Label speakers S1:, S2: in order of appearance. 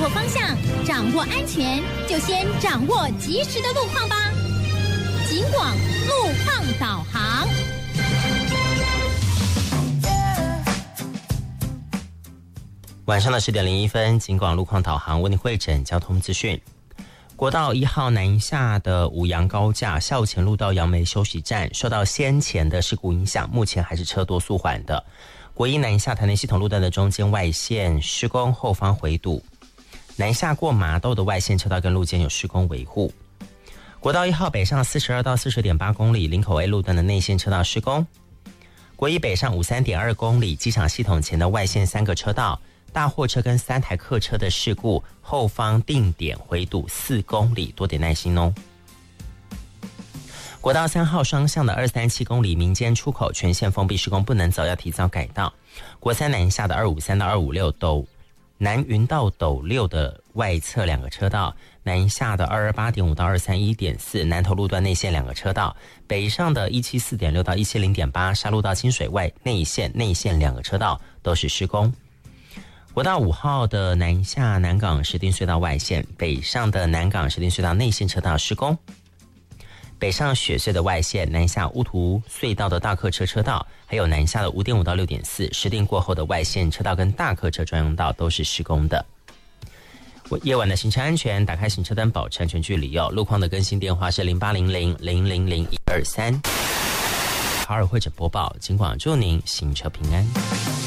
S1: 握方向，掌握安全，就先掌握及时的路况吧。警广路况导航。
S2: 晚上的10点01分，警广路况导航为你汇整交通资讯。国道1号南下的五杨高架校前路到杨梅休息站，受到先前的事故影响，目前还是车多速缓的。国一南下台南系统路段的中间外线施工，后方回堵。南下过麻豆的外线车道跟路肩有施工维护。国道1号北上42到40.8公里，林口 A 路段的内线车道施工。国一北上53.2公里，机场系统前的外线3个车道。大货车跟3台客车的事故，后方定点回堵4公里，多点耐心哦。国道3号双向的237公里民间出口全线封闭施工，不能走，要提早改道。国3南下的253到256南云道斗六的外侧2个车道，南下的228.5到231.4南投路段内线2个车道，北上的174.6到170.8沙鹿到清水外内线2个车道都是施工。国道5号的南下南港石碇隧道外线，北上的南港石碇隧道内线车道施工。北上雪隧的外线，南下乌涂隧道的大客车车道，还有南下的5.5到6.4石碇过后的外线车道跟大客车专用道都是施工的。夜晚的行车安全，打开行车灯，保持安全距离哦。路况的更新电话是0800000123。好尔会诊播报，警广祝您行车平安。